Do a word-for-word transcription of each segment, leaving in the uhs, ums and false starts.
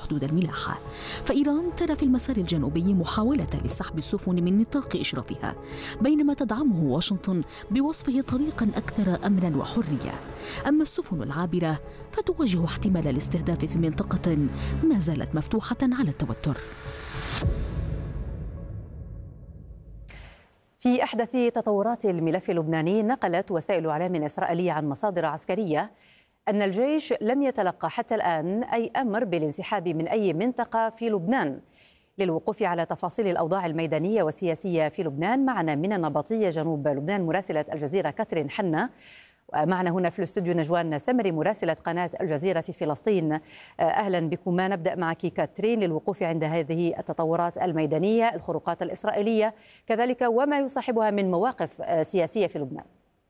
حدود الملاحة. فإيران ترى في المسار الجنوبي محاولة لسحب السفن من نطاق إشرافها، بينما تدعمه واشنطن بوصفه طريقا أكثر أمنا وحرية. أما السفن العابرة فتواجه احتمال الاستهداف في منطقة ما زالت مفتوحة على التوتر. في أحدث تطورات الملف اللبناني، نقلت وسائل إعلام إسرائيلية عن مصادر عسكرية أن الجيش لم يتلقى حتى الآن أي أمر بالانسحاب من أي منطقة في لبنان. للوقوف على تفاصيل الأوضاع الميدانية والسياسية في لبنان، معنا من النبطية جنوب لبنان مراسلة الجزيرة كاترين حنا، ومعنا هنا في الاستوديو نجوان سمري مراسلة قناة الجزيرة في فلسطين. أهلا بكما. نبدأ معك كاترين للوقوف عند هذه التطورات الميدانية، الخروقات الإسرائيلية كذلك وما يصاحبها من مواقف سياسية في لبنان.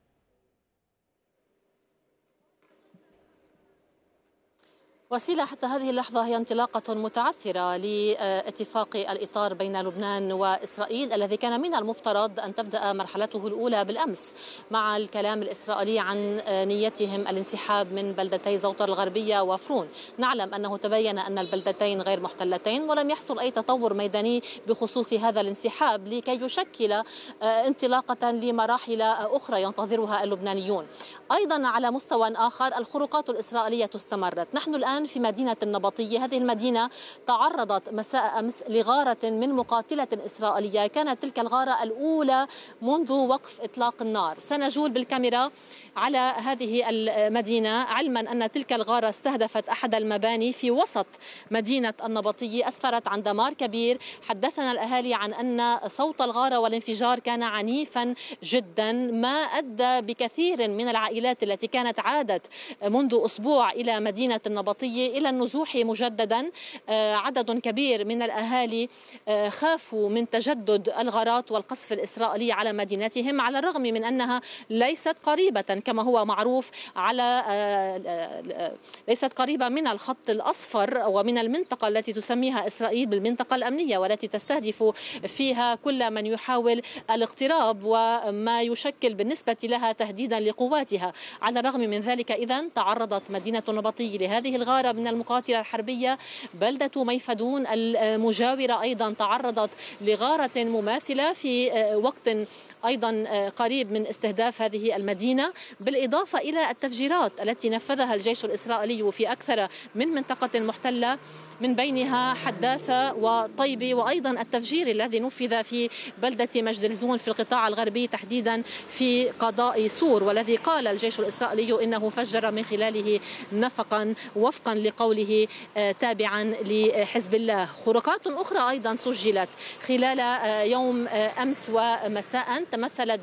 وسيلة حتى هذه اللحظة هي انطلاقة متعثرة لاتفاق الإطار بين لبنان وإسرائيل الذي كان من المفترض أن تبدأ مرحلته الأولى بالأمس مع الكلام الإسرائيلي عن نيتهم الانسحاب من بلدتي زوطر الغربية وفرون. نعلم أنه تبين أن البلدتين غير محتلتين ولم يحصل أي تطور ميداني بخصوص هذا الانسحاب لكي يشكل انطلاقة لمراحل أخرى ينتظرها اللبنانيون. أيضا على مستوى آخر الخروقات الإسرائيلية استمرت. نحن الآن في مدينة النبطية. هذه المدينة تعرضت مساء أمس لغارة من مقاتلة إسرائيلية، كانت تلك الغارة الأولى منذ وقف إطلاق النار. سنجول بالكاميرا على هذه المدينة علما أن تلك الغارة استهدفت أحد المباني في وسط مدينة النبطية، أسفرت عن دمار كبير. حدثنا الأهالي عن أن صوت الغارة والانفجار كان عنيفا جدا، ما أدى بكثير من العائلات التي كانت عادت منذ أسبوع إلى مدينة النبطية إلى النزوح مجددا. عدد كبير من الأهالي خافوا من تجدد الغارات والقصف الإسرائيلي على مدينتهم، على الرغم من أنها ليست قريبة كما هو معروف على ليست قريبة من الخط الأصفر ومن المنطقة التي تسميها إسرائيل بالمنطقة الأمنية، والتي تستهدف فيها كل من يحاول الاقتراب وما يشكل بالنسبة لها تهديدا لقواتها. على الرغم من ذلك إذن تعرضت مدينة النبطية لهذه الغارة من المقاتلة الحربية. بلدة ميفدون المجاورة أيضا تعرضت لغارة مماثلة في وقت أيضا قريب من استهداف هذه المدينة، بالإضافة إلى التفجيرات التي نفذها الجيش الإسرائيلي في أكثر من منطقة محتلة، من بينها حداثة وطيبة، وأيضا التفجير الذي نفذ في بلدة مجدلزون في القطاع الغربي تحديدا في قضاء سور، والذي قال الجيش الإسرائيلي إنه فجر من خلاله نفقا وفقا لقوله تابعا لحزب الله. خروقات أخرى أيضا سجلت خلال يوم أمس ومساء تمثلت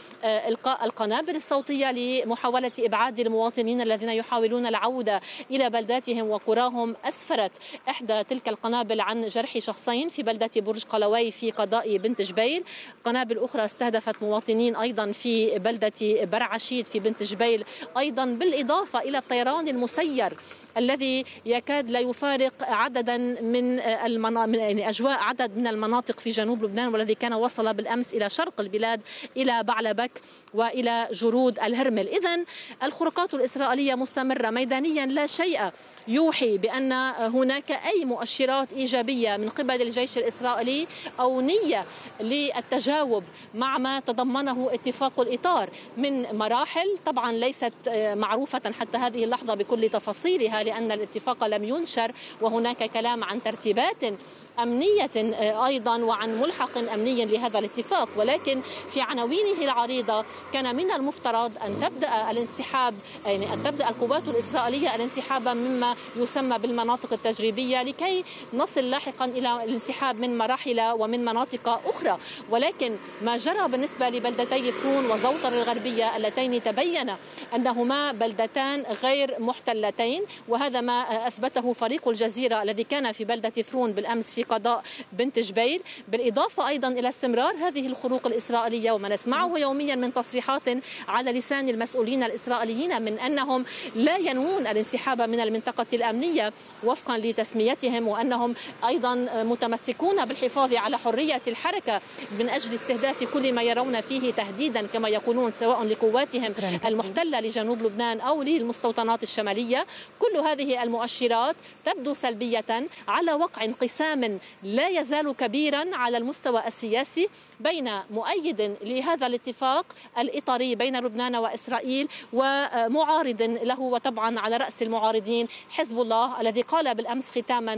بإلقاء القنابل الصوتية لمحاولة إبعاد المواطنين الذين يحاولون العودة إلى بلداتهم وقراهم. أسفرت إحدى تلك القنابل عن جرح شخصين في بلدة برج قلوي في قضاء بنت جبيل. قنابل أخرى استهدفت مواطنين أيضا في بلدة برعشيد في بنت جبيل أيضا، بالإضافة إلى الطيران المسير الذي يكاد لا يفارق عددا من المنا... من يعني أجواء عدد من المناطق في جنوب لبنان، والذي كان وصل بالأمس إلى شرق البلاد إلى بعلبك وإلى جرود الهرمل. إذن الخروقات الإسرائيلية مستمرة ميدانيا، لا شيء يوحي بأن هناك أي مؤشرات إيجابية من قبل الجيش الإسرائيلي أو نية للتجاوب مع ما تضمنه اتفاق الإطار من مراحل طبعا ليست معروفة حتى هذه اللحظة بكل تفاصيلها، لأن الاتفاق لم ينشر، وهناك كلام عن ترتيبات أمنية أيضا وعن ملحق أمني لهذا الاتفاق. ولكن في عناوينه العريضة كان من المفترض أن تبدأ الانسحاب، يعني أن تبدأ القوات الإسرائيلية الانسحاب مما يسمى بالمناطق التجريبية لكي نصل لاحقا إلى الانسحاب من مراحل ومن مناطق أخرى. ولكن ما جرى بالنسبة لبلدتي فرون وزوطر الغربية اللتين تبين أنهما بلدتان غير محتلتين، وهذا ما أثبته فريق الجزيرة الذي كان في بلدة فرون بالأمس في قضاء بنت جبيل، بالإضافة أيضا إلى استمرار هذه الخروق الإسرائيلية وما نسمعه يوميا من تصريحات على لسان المسؤولين الإسرائيليين من أنهم لا ينوون الانسحاب من المنطقة الأمنية وفقا لتسميتهم، وأنهم أيضا متمسكون بالحفاظ على حرية الحركة من أجل استهداف كل ما يرون فيه تهديدا كما يقولون، سواء لقواتهم المحتلة لجنوب لبنان أو للمستوطنات الشمالية. كل هذا هذه المؤشرات تبدو سلبية على وقع انقسام لا يزال كبيرا على المستوى السياسي بين مؤيد لهذا الاتفاق الإطاري بين لبنان وإسرائيل ومعارض له، وطبعا على رأس المعارضين حزب الله الذي قال بالأمس ختاما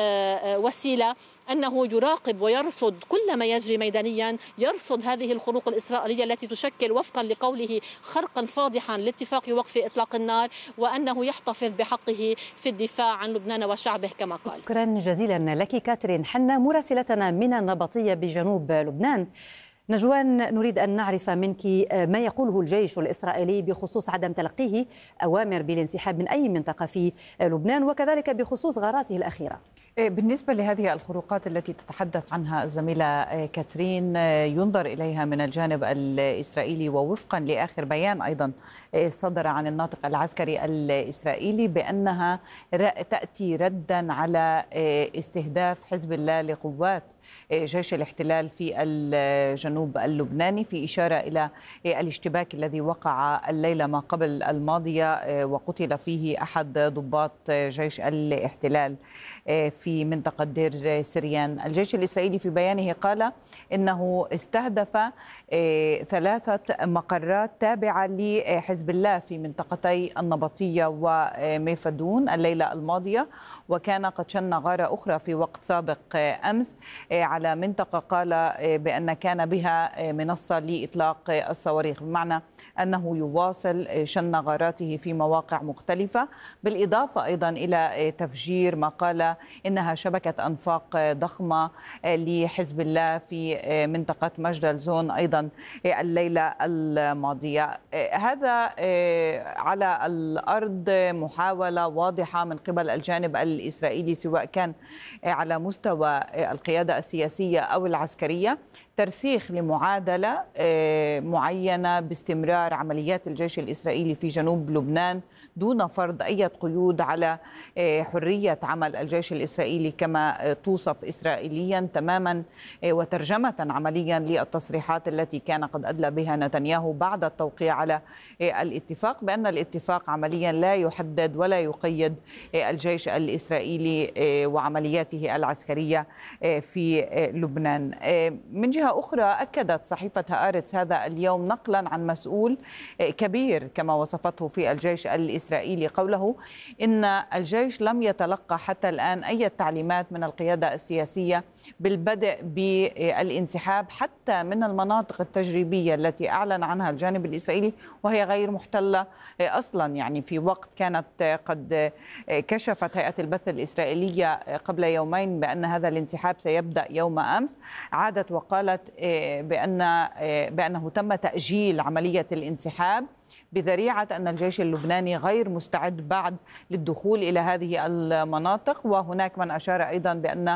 وسيلة أنه يراقب ويرصد كل ما يجري ميدانيا، يرصد هذه الخروق الإسرائيلية التي تشكل وفقا لقوله خرقا فاضحا لاتفاق وقف إطلاق النار، وأنه يحتفظ بحقه في الدفاع عن لبنان وشعبه كما قال. شكرا جزيلا لك كاترين حنا مراسلتنا من النبطية بجنوب لبنان. نجوان، نريد أن نعرف منك ما يقوله الجيش الإسرائيلي بخصوص عدم تلقيه أوامر بالانسحاب من أي منطقة في لبنان، وكذلك بخصوص غاراته الأخيرة. بالنسبة لهذه الخروقات التي تتحدث عنها الزميلة كاترين، ينظر إليها من الجانب الإسرائيلي ووفقا لآخر بيان أيضا صدر عن الناطق العسكري الإسرائيلي بأنها تأتي ردا على استهداف حزب الله لقوات جيش الاحتلال في الجنوب اللبناني، في إشارة إلى الاشتباك الذي وقع الليلة ما قبل الماضية وقتل فيه أحد ضباط جيش الاحتلال في منطقة دير سريان. الجيش الإسرائيلي في بيانه قال إنه استهدف ثلاثة مقرات تابعة لحزب الله في منطقتي النبطية وميفدون الليلة الماضية، وكان قد شن غارة أخرى في وقت سابق أمس على منطقة قال بأن كان بها منصة لإطلاق الصواريخ، بمعنى أنه يواصل شن غاراته في مواقع مختلفة، بالإضافة أيضا إلى تفجير ما قال إنها شبكة أنفاق ضخمة لحزب الله في منطقة مجدل زون أيضا الليلة الماضية. هذا على الأرض محاولة واضحة من قبل الجانب الإسرائيلي، سواء كان على مستوى القيادة السياسية أو العسكرية، ترسيخ لمعادلة معينة باستمرار عمليات الجيش الإسرائيلي في جنوب لبنان دون فرض أي قيود على حرية عمل الجيش الإسرائيلي كما توصف إسرائيليا تماما، وترجمة عمليا للتصريحات التي كان قد أدلى بها نتنياهو بعد التوقيع على الاتفاق، بأن الاتفاق عمليا لا يحدد ولا يقيد الجيش الإسرائيلي وعملياته العسكرية في لبنان. من جهة أخرى أكدت صحيفة هآرتس هذا اليوم نقلا عن مسؤول كبير كما وصفته في الجيش الإسرائيلي قوله إن الجيش لم يتلقى حتى الآن أي تعليمات من القيادة السياسية بالبدء بالانسحاب حتى من المناطق التجريبية التي أعلن عنها الجانب الإسرائيلي وهي غير محتلة أصلا. يعني في وقت كانت قد كشفت هيئة البث الإسرائيلية قبل يومين بأن هذا الانسحاب سيبدأ يوم أمس، عادت وقالت بأن بأنه تم تأجيل عملية الانسحاب بذريعة أن الجيش اللبناني غير مستعد بعد للدخول إلى هذه المناطق. وهناك من أشار أيضا بأن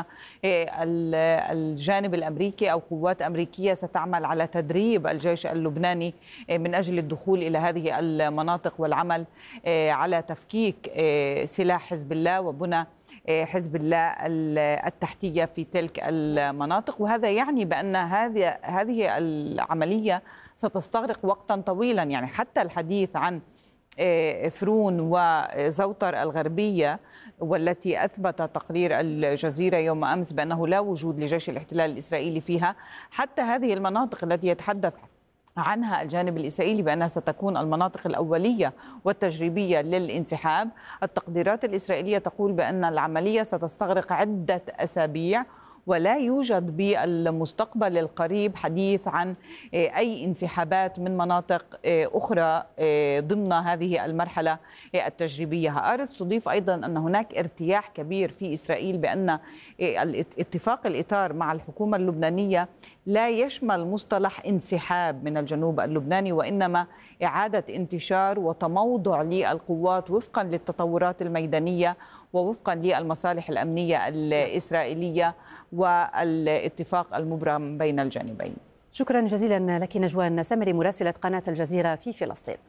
الجانب الأمريكي أو قوات أمريكية ستعمل على تدريب الجيش اللبناني من أجل الدخول إلى هذه المناطق والعمل على تفكيك سلاح حزب الله وبنى حزب الله التحتية في تلك المناطق. وهذا يعني بأن هذه هذه العملية ستستغرق وقتا طويلا، يعني حتى الحديث عن فرون وزوطر الغربية والتي أثبت تقرير الجزيرة يوم أمس بأنه لا وجود لجيش الاحتلال الإسرائيلي فيها، حتى هذه المناطق التي يتحدث عنها الجانب الإسرائيلي بأنها ستكون المناطق الأولية والتجريبية للانسحاب، التقديرات الإسرائيلية تقول بأن العملية ستستغرق عدة أسابيع، ولا يوجد بالمستقبل القريب حديث عن أي انسحابات من مناطق أخرى ضمن هذه المرحلة التجريبية. هآرتس تضيف أيضا أن هناك ارتياح كبير في إسرائيل بأن اتفاق الإطار مع الحكومة اللبنانية لا يشمل مصطلح انسحاب من الجنوب اللبناني، وإنما إعادة انتشار وتموضع للقوات وفقا للتطورات الميدانية ووفقا للمصالح الأمنية الإسرائيلية والاتفاق المبرم بين الجانبين. شكرا جزيلا لك نجوان سمري مراسلة قناة الجزيرة في فلسطين.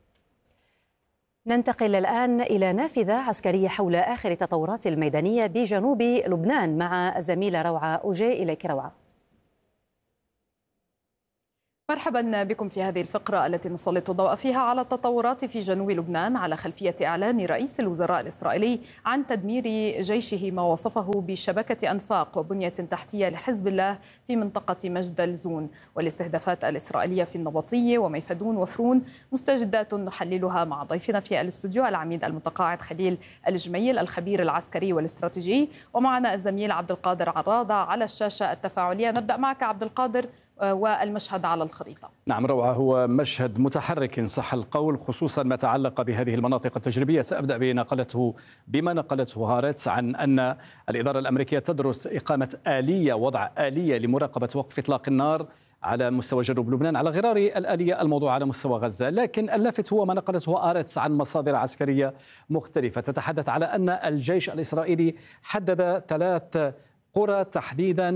ننتقل الآن إلى نافذة عسكرية حول آخر التطورات الميدانية بجنوب لبنان مع الزميلة روعة أوجي. إليك روعة. مرحبا بكم في هذه الفقرة التي نسلط الضوء فيها على التطورات في جنوب لبنان على خلفية إعلان رئيس الوزراء الإسرائيلي عن تدمير جيشه ما وصفه بشبكة أنفاق وبنية تحتية لحزب الله في منطقة مجد الزون، والاستهدافات الإسرائيلية في النبطية وميفدون وفرون. مستجدات نحللها مع ضيفنا في الاستوديو العميد المتقاعد خليل الجميل الخبير العسكري والاستراتيجي، ومعنا الزميل عبد القادر عراضة على الشاشة التفاعلية. نبدأ معك عبد القادر والمشهد على الخريطة. نعم روعة، هو مشهد متحرك إن صح القول، خصوصا ما تعلق بهذه المناطق التجريبية. سأبدأ بنقلته بما نقلته هارتس عن أن الإدارة الأمريكية تدرس إقامة آلية وضع آلية لمراقبة وقف إطلاق النار على مستوى جنوب لبنان على غرار الآلية الموضوع على مستوى غزة. لكن اللافت هو ما نقلته آرتس عن مصادر عسكرية مختلفة تتحدث على أن الجيش الإسرائيلي حدد ثلاث قرى تحديدا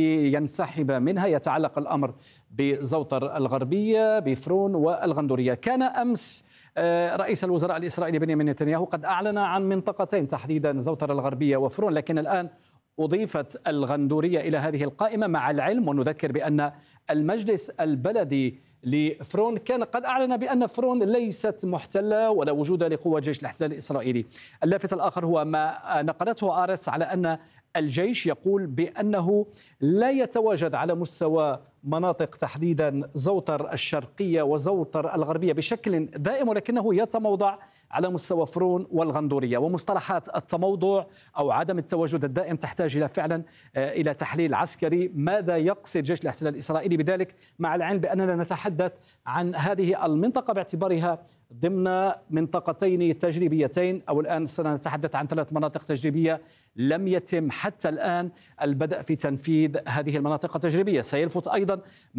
لينسحب منها. يتعلق الأمر بزوطر الغربية، بفرون والغندورية. كان أمس رئيس الوزراء الإسرائيلي بنيامين نتنياهو قد أعلن عن منطقتين تحديدا، زوطر الغربية وفرون، لكن الآن أضيفت الغندورية إلى هذه القائمة، مع العلم ونذكر بأن المجلس البلدي لفرون كان قد أعلن بأن فرون ليست محتلة ولا وجود لقوى جيش الاحتلال الإسرائيلي. اللافت الآخر هو ما نقلته آرتس على أن الجيش يقول بأنه لا يتواجد على مستوى مناطق تحديدا زوطر الشرقية وزوطر الغربية بشكل دائم، ولكنه يتموضع على مستوى فرون والغندورية. ومصطلحات التموضع أو عدم التواجد الدائم تحتاج إلى فعلا إلى تحليل عسكري. ماذا يقصد جيش الاحتلال الإسرائيلي بذلك، مع العلم بأننا نتحدث عن هذه المنطقة باعتبارها ضمن منطقتين تجريبيتين، أو الآن سنتحدث عن ثلاث مناطق تجريبية لم يتم حتى الآن البدء في تنفيذ هذه المناطق التجريبية. سيلفت أيضا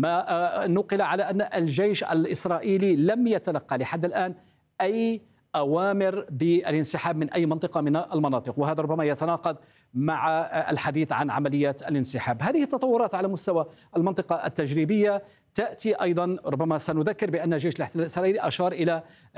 ما نقل على أن الجيش الإسرائيلي لم يتلقى لحد الآن أي أوامر بالانسحاب من أي منطقة من المناطق، وهذا ربما يتناقض مع الحديث عن عمليات الانسحاب. هذه التطورات على مستوى المنطقة التجريبية تأتي أيضا، ربما سنذكر بأن جيش الاحتلال الإسرائيلي أشار إلى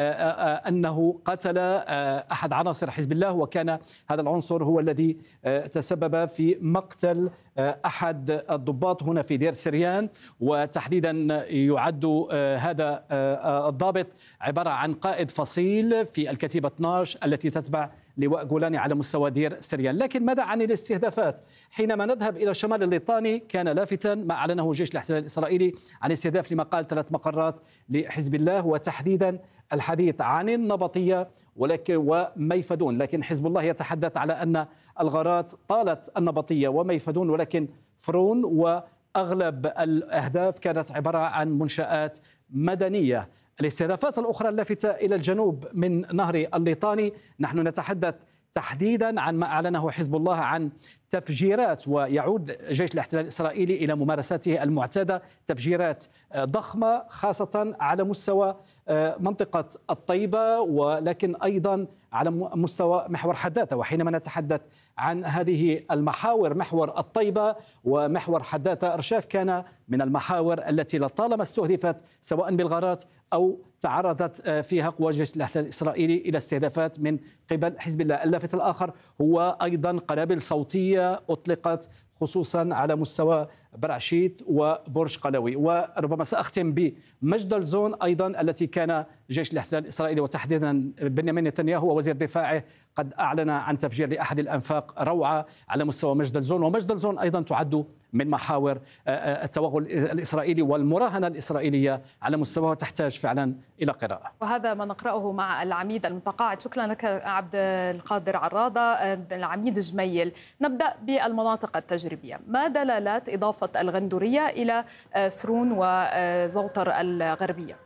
أنه قتل أحد عناصر حزب الله، وكان هذا العنصر هو الذي تسبب في مقتل أحد الضباط هنا في دير سريان. وتحديدا يعد هذا الضابط عبارة عن قائد فصيل في الكتيبة اثني عشر التي تتبع لواء جولاني على مستوى دير سريان. لكن ماذا عن الاستهدافات؟ حينما نذهب إلى الشمال الليطاني كان لافتا ما أعلنه جيش الاحتلال الإسرائيلي عن استهداف لما قال ثلاث مقرات لحزب الله، وتحديدا الحديث عن النبطية ولكن وميفدون. لكن حزب الله يتحدث على أن الغارات طالت النبطية وميفدون، ولكن فرون وأغلب الأهداف كانت عبارة عن منشآت مدنية. الاستهدافات الأخرى اللافتة إلى الجنوب من نهر الليطاني، نحن نتحدث تحديدا عن ما أعلنه حزب الله عن تفجيرات، ويعود جيش الاحتلال الإسرائيلي إلى ممارساته المعتادة، تفجيرات ضخمة خاصة على مستوى منطقة الطيبة، ولكن أيضا على مستوى محور حداثة. وحينما نتحدث عن هذه المحاور، محور الطيبة ومحور حداثة إرشاف كان من المحاور التي لطالما استهدفت سواء بالغارات أو تعرضت فيها قوى جيش الاحتلال الإسرائيلي إلى استهدافات من قبل حزب الله. اللافت الآخر هو أيضا قنابل صوتية أطلقت خصوصا على مستوى برعشيت وبرج قلوي. وربما سأختم بمجد الزون أيضا التي كان جيش الاحتلال الإسرائيلي وتحديدا بنيامين نتنياهو ووزير دفاعه قد أعلن عن تفجير لأحد الأنفاق روعة على مستوى مجد الزون. ومجد الزون أيضا تعد من محاور التوغل الإسرائيلي والمراهنة الإسرائيلية على مستوى تحتاج فعلا إلى قراءة. وهذا ما نقرأه مع العميد المتقاعد. شكرا لك عبد القادر عراضة. العميد جميل، نبدأ بالمناطق التجريبية. ما دلالات إضافة الغندورية إلى فرون وزوطر الغربية؟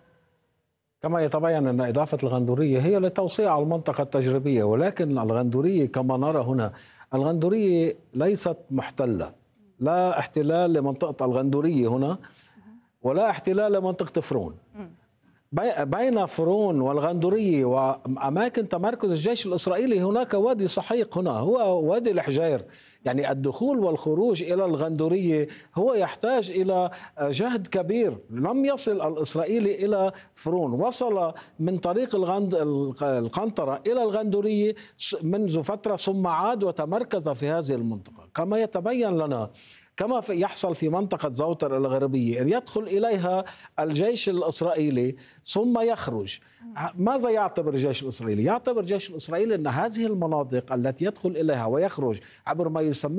كما يتبين أن إضافة الغندورية هي لتوسيع المنطقة التجريبية، ولكن الغندورية كما نرى هنا، الغندورية ليست محتلة، لا احتلال لمنطقة الغندورية هنا ولا احتلال لمنطقة فرون. بين فرون والغندورية وأماكن تمركز الجيش الإسرائيلي هناك وادي سحيق، هنا هو وادي الحجير. يعني الدخول والخروج إلى الغندورية هو يحتاج إلى جهد كبير. لم يصل الإسرائيلي إلى فرون، وصل من طريق الغند القنطرة إلى الغندورية منذ فترة ثم عاد وتمركز في هذه المنطقة. كما يتبين لنا كما يحصل في منطقة زوطر الغربية، أن يدخل إليها الجيش الإسرائيلي ثم يخرج. ماذا يعتبر الجيش الإسرائيلي؟ يعتبر الجيش الإسرائيلي أن هذه المناطق التي يدخل إليها ويخرج عبر ما يسمى